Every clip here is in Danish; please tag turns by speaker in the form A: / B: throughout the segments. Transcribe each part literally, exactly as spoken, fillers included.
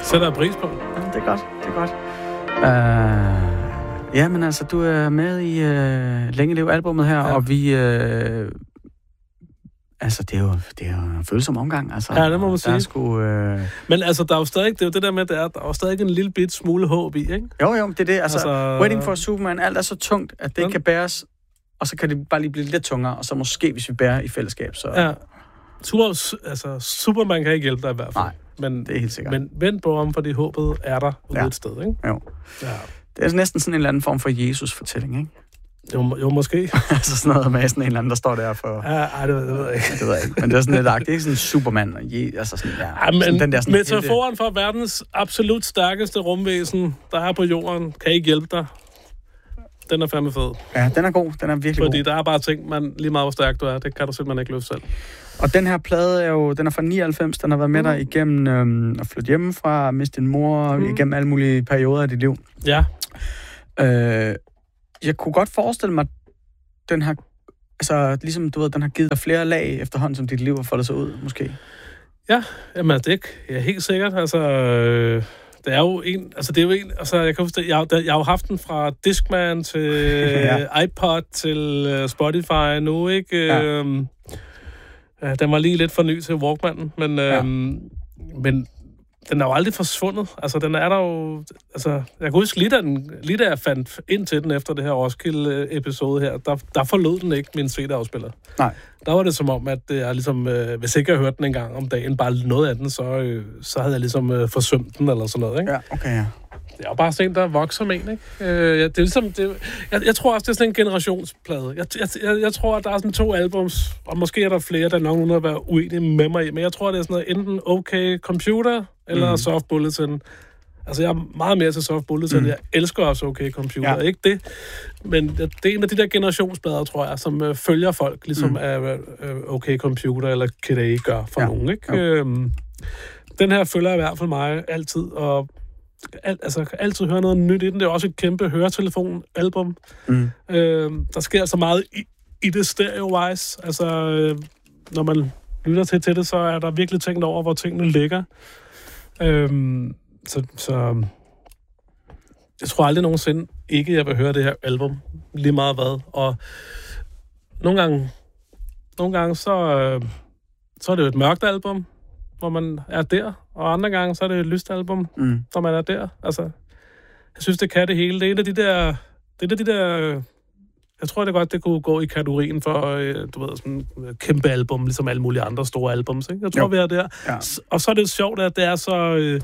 A: sætter jeg pris på.
B: Ja, det er godt, det er godt. Uh, ja, men altså, du er med i uh, Længe Lev albumet her, ja. Og vi... Uh, altså, det er jo, det er jo en følsom omgang, altså.
A: Ja, det må man sige.
B: Der sgu, uh...
A: Men altså, der er jo stadig, det er jo det der med, der er, der er jo stadig en lille bit smule håb i, ikke?
B: Jo, jo, det er det. Altså,
A: altså...
B: Waiting for Superman, alt er så tungt, at det ikke
A: ja.
B: kan bæres, og så kan det bare lige blive lidt tungere, og så måske, hvis vi bærer i fællesskab, så...
A: Ja. Super, altså, Superman kan ikke hjælpe dig i hvert fald.
B: Nej,
A: men,
B: det er helt sikkert.
A: Men vent på om, fordi håbet er der ude
B: ja.
A: et sted, ikke?
B: Jo.
A: Ja.
B: Det er næsten sådan en eller anden form for Jesus-fortælling, ikke?
A: Jo, jo måske.
B: altså sådan noget med sådan en eller anden, der står der for...
A: Ja, ej, det ved, det ved jeg ikke.
B: det ved jeg ikke. Men det er sådan lidt agtigt. Det er ikke sådan Superman og Je... Altså sådan, ja.
A: ja men
B: sådan den der sådan
A: metaforen
B: helte...
A: for verdens absolut stærkeste rumvæsen, der er på jorden, kan ikke hjælpe dig. Den er fandme fed.
B: Ja, den er god. Den er virkelig
A: Fordi
B: god.
A: Fordi der er bare ting, man lige meget hvor stærk du er, det kan du simpelthen ikke løfte selv.
B: Og den her plade er jo, den er fra nioghalvfems, den har været med dig igennem øhm, at flytte hjemmefra, miste din mor, mm. igennem alle mulige perioder af dit liv.
A: Ja.
B: Øh, jeg kunne godt forestille mig, den har, altså ligesom du ved, den har givet dig flere lag efterhånden, som dit liv har foldet sig ud, måske.
A: Ja, jamen det er ja, helt sikkert, altså... Øh... Det er jo en, altså det er jo en, altså jeg kan huske, jeg, jeg har jo haft den fra Discman til ja. iPod til Spotify nu, ikke? Ja. Øhm, den var lige lidt for ny til Walkmanen, men, ja. øhm, men den er jo aldrig forsvundet. Altså den er der jo, altså jeg kan huske lige da, den, lige da jeg fandt ind til den efter det her Roskilde-episode her, der, der forlod den ikke min C D-afspiller. Nej. Der var det som om, at jeg ligesom, øh, hvis ikke jeg hørte den en gang om dagen, bare noget af den, så, øh, så havde jeg ligesom øh, forsømt den eller sådan noget, ikke?
B: Ja, okay, ja.
A: Det er jo bare sådan en, der vokser med en, ikke? Øh, det er ligesom, det, jeg, jeg tror også, det er sådan en generationsplade. Jeg, jeg, jeg, jeg tror, at der er sådan to albums, og måske er der flere, der er nogen, der vil være uenige med mig i, men jeg tror, det er sådan noget, enten OK Computer eller mm. Soft Bulletin. Altså, jeg er meget mere til Soft Bulletin. Mm. Jeg elsker også OK Computer, ja. Ikke det? Men det er en af de der generationsplader, tror jeg, som øh, følger folk, ligesom mm. af øh, OK Computer eller Kid A gør for ja. nogen, ikke? Ja. Øhm, den her følger i hvert fald mig altid, og al, altså, kan altid høre noget nyt i den. Det er også et kæmpe høretelefonalbum. Mm. Øhm, der sker så meget i, i det stereo-wise. Altså, øh, når man lytter til, til det, så er der virkelig tænkt over, hvor tingene ligger. Øhm, Så, så jeg tror aldrig nogensinde ikke, jeg vil høre det her album lige meget hvad. Og nogle gange, nogle gange så, øh, så er det jo et mørkt album, hvor man er der. Og andre gange, så er det et lyst album, mm. hvor man er der. Altså, jeg synes, det kan det hele. Det er en af de der... Det er de der jeg tror det godt, det kunne gå i kategorien for, øh, du ved, sådan et kæmpe album, ligesom alle mulige andre store albums, ikke? Jeg tror, jo. vi er der. Ja. Og så er det sjovt, at det er så... Øh,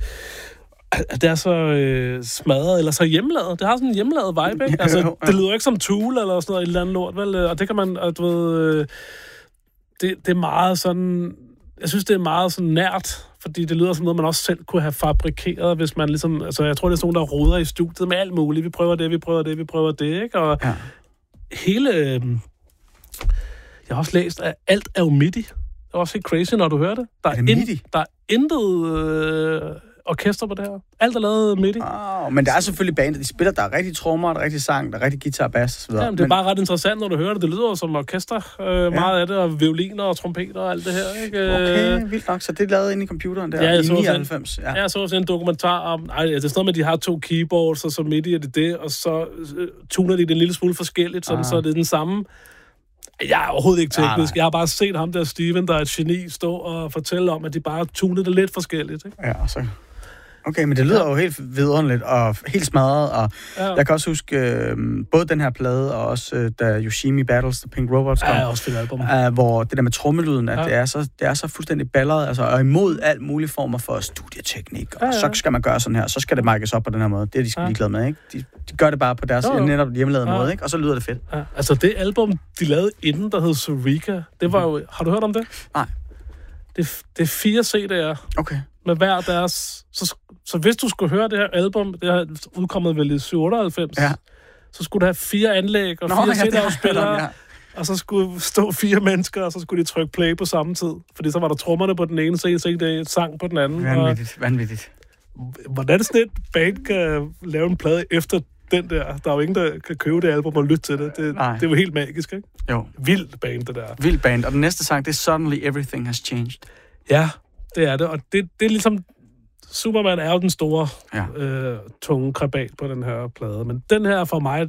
A: det er så øh, smadret, eller så hjemmelavet. Det har sådan en hjemmelavet vibe, ikke? Altså, det lyder ikke som Tool, eller sådan noget, et eller andet lort, vel? Og det kan man, du ved... Øh, det, det er meget sådan... Jeg synes, det er meget sådan nært, fordi det lyder som noget, man også selv kunne have fabrikeret, hvis man ligesom... Altså, jeg tror, det er sådan nogen, der roder i studiet med alt muligt. Vi prøver det, vi prøver det, vi prøver det, ikke? Og ja. hele... Øh, jeg har også læst, at alt er jo midi. Det er også helt crazy, når du hører det. Der er, er det in, der er intet... Øh, orkester på det her. Alt er lavet midt i.
B: Oh, men der er selvfølgelig bander, de spiller, der er rigtig trommer, der er rigtig sang, der er rigtig guitar, bass og så videre.
A: Jamen, det er men... bare ret interessant, når du hører det. Det lyder som orkester, øh, ja. meget af det, og violiner og trompeter og alt det her, ikke?
B: Okay, vildt nok. Så det er lavet inde i computeren der,
A: ja,
B: i nioghalvfems.
A: Ja, jeg så også en dokumentar om, nej, det er sådan noget med, at de har to keyboards, og så midt i er det det, og så øh, tuner de det en lille smule forskelligt, sådan, ah. så er det den samme. Jeg er overhovedet ikke teknisk. Ah, jeg har bare set ham der, Steven, der er et geni, stå og fortælle om, at de bare tunede det lidt forskelligt, ikke?
B: Ja, og så... Okay, men det lyder ja. jo helt vidunderligt og helt smadret, og ja. jeg kan også huske øh, både den her plade, og også øh, da Yoshimi Battles The Pink Robots kom,
A: ja, også fedt album.
B: Øh, hvor det der med trommelyden, at ja. det, er så, det er så fuldstændig balleret, altså, og imod alt mulige former for studieteknik, og ja, ja. så skal man gøre sådan her, så skal det markeres op på den her måde. Det er de skal ja. blive glade med, ikke? De, de gør det bare på deres jo, jo. netop hjemmelavede ja. måde, ikke? Og så lyder det fedt.
A: Ja. Altså det album, de lavede inden, der hed Sureka, det var jo... Har du hørt om det?
B: Nej.
A: Det, det er fire C D'er.
B: Okay.
A: Med hver deres... Så, så hvis du skulle høre det her album, det har udkommet vel i syv otteoghalvfems, ja. så skulle du have fire anlæg og Nå, fire ja, C D-afspillere, ja. og så skulle stå fire mennesker, og så skulle de trykke play på samme tid. Fordi så var der trommerne på den ene C D, sang på den anden.
B: Vanvittigt, og, vanvittigt.
A: Hvordan sådan et band kan lave en plade efter den der? Der er jo ingen, der kan købe det album og lytte til det. Det, det er jo helt magisk, ikke?
B: Jo.
A: Vild band, det der.
B: Vild band. Og den næste sang, det er Suddenly Everything Has Changed.
A: Ja, det er det. Og det, det er ligesom... Superman er jo den store, ja. øh, tunge krabat på den her plade. Men den her for mig,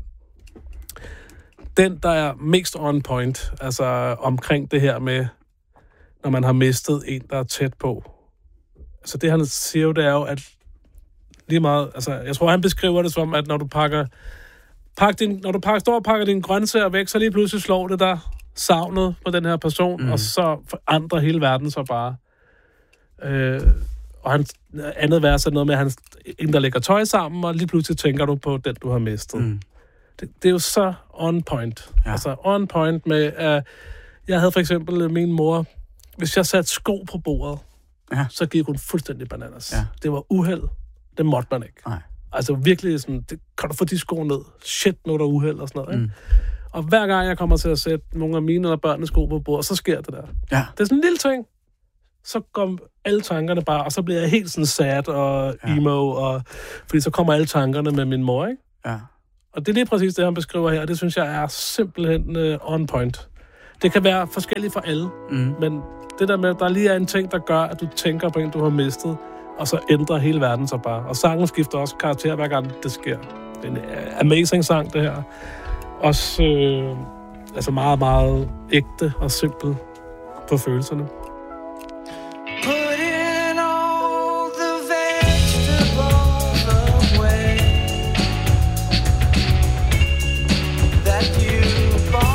A: den, der er mest on point, altså omkring det her med, når man har mistet en, der er tæt på. Altså det, han siger jo, det er jo, at lige meget, altså jeg tror, han beskriver det som, at når du pakker, pakker din, når du pakker, står og pakker dine grøntsager væk, så lige pludselig slår det der savnet på den her person, mm. og så forandrer hele verden så bare. Øh, og han, andet vers er noget med, at han, en, der lægger tøj sammen, og lige pludselig tænker du på den, du har mistet. Mm. Det, det er jo så on point. Ja. Altså on point med, at uh, jeg havde for eksempel min mor, hvis jeg satte sko på bordet, ja. så gik hun fuldstændig bananas. Ja. Det var uheld. Det måtte man ikke. Nej. Altså virkelig sådan, det, kan du få de sko ned? Shit, nu er der uheld og sådan noget. Mm. Ikke? Og hver gang jeg kommer til at sætte nogle af mine eller børnenes sko på bordet, så sker det der. Ja. Det er sådan en lille ting. Så går alle tankerne bare, og så bliver jeg helt sådan sad og emo, ja. og, fordi så kommer alle tankerne med min mor, ikke? Ja. Og det er lige præcis det, han beskriver her, og det synes jeg er simpelthen uh, on point. Det kan være forskelligt for alle, mm. men det der med, at der lige er en ting, der gør, at du tænker på en, du har mistet, og så ændrer hele verden sig bare. Og sangen skifter også karakter, hver gang det sker. Det er en amazing sang, det her. Også øh, altså meget, meget ægte og simpel på følelserne.